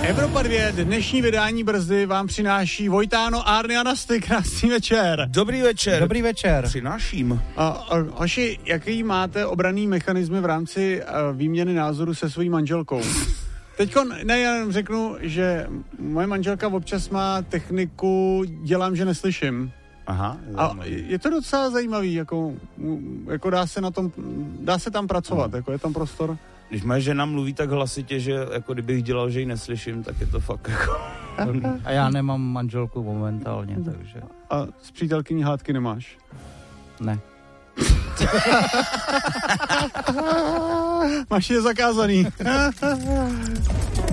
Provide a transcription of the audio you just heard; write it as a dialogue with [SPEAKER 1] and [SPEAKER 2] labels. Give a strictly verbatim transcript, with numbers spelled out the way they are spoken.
[SPEAKER 1] Evropa dvě, dnešní vydání Brzdy vám přináší Vojtáno, Árny a Nasty. Krásný večer.
[SPEAKER 2] Dobrý večer.
[SPEAKER 3] Dobrý večer.
[SPEAKER 2] Přináším.
[SPEAKER 1] A, a, hoši, jaký máte obranný mechanismy v rámci a, výměny názoru se svojí manželkou? Teďko nejen řeknu, že moje manželka občas má techniku dělám, že neslyším.
[SPEAKER 2] Aha.
[SPEAKER 1] A je to docela zajímavý, jako, jako dá se na tom, dá se tam pracovat, no. Jako je tam prostor.
[SPEAKER 2] Když moje žena mluví tak hlasitě, že jako kdybych dělal, že ji neslyším, tak je to fakt jako...
[SPEAKER 3] A já nemám manželku momentálně, takže...
[SPEAKER 1] A s přítelkyní hádky nemáš?
[SPEAKER 3] Ne.
[SPEAKER 1] Máš je zakázaný.